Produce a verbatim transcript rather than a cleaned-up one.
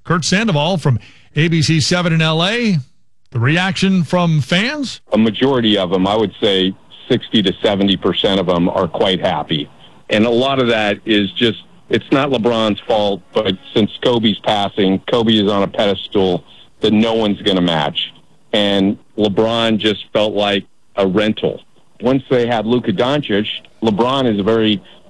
Kurt Sandoval from A B C seven in L A. The reaction from fans? A majority of them, I would say sixty to seventy percent of them are quite happy. And a lot of that is just, it's not LeBron's fault, but since Kobe's passing, Kobe is on a pedestal that no one's going to match. And LeBron just felt like a rental. Once they had Luka Doncic, LeBron is a very